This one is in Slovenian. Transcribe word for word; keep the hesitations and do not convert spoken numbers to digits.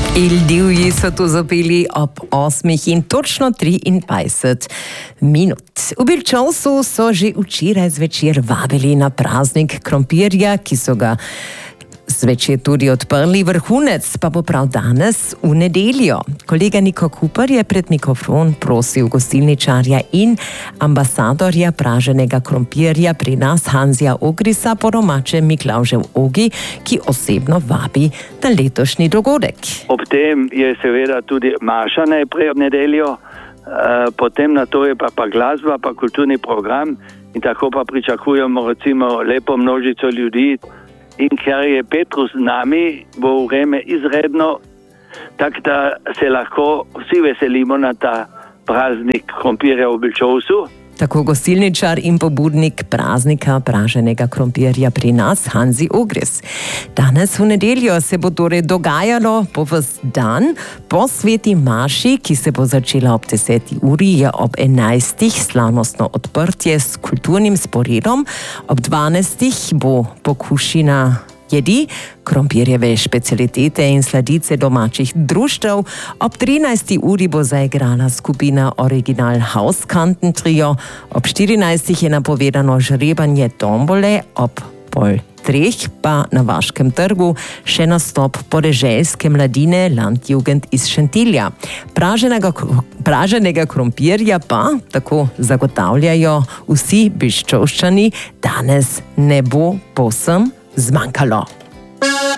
Il divji so tu zapeli ob osmih in točno triindvajset minut. V Bilčovcu so že včeraj zvečer vabili na praznik krompirja, ki so ga zvečer tudi odprli. Vrhunec pa bo prav danes v nedeljo. Kolega Niko Kuper je pred mikrofon prosil gostilničarja in ambasadorja praženega krompirja pri nas Hanzija Ogrisa, po domače Miklavžev Ogi, ki osebno vabi na letošnji dogodek. Ob tem je seveda tudi maša najprej v nedeljo, eh, potem na to je pa, pa glasba, pa kulturni program in tako pa pričakujemo recimo lepo množico ljudi. In ker je Petrus z nami, bo vreme izredno, tako da se lahko vsi veselimo na ta praznik krompirja v Bilčovcu. Tako gostilničar in pobudnik praznika praženega krompirja pri nas, Hanzi Ogris. Danes v nedeljo se bo torej dogajalo po ves dan. Po sveti maši, ki se bo začela ob deseti uri, je ob enajstih slavnostno odprtje s kulturnim sporedom. Ob dvanajstih bo pokušina jedi, krompirjeve specialitete in sladice domačih društev. Ob trinajsti uri bo zaigrala skupina Original House Kanten Trio. Ob štirinajstih je napovedano žrebanje tombole, ob pol treh pa na Vaškem trgu še nastop podeželske mladine Landjugend iz Šentilja. Praženega, praženega krompirja pa, tako zagotavljajo vsi Biščovščani, danes ne bo povsem zmanjkalo.